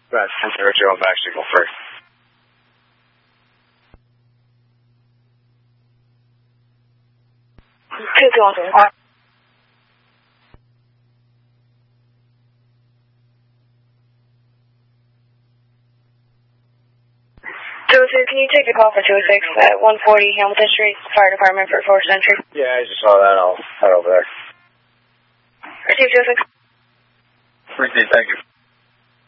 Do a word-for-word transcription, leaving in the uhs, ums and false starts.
Right, ten zero zero back signal three. Two two one two. two oh two, can you take a call for two oh six at one forty Hamilton Street, Fire Department for Forest Entry? Yeah, I just saw that. I'll head over there. Receive two oh six. Appreciate it. Thank you.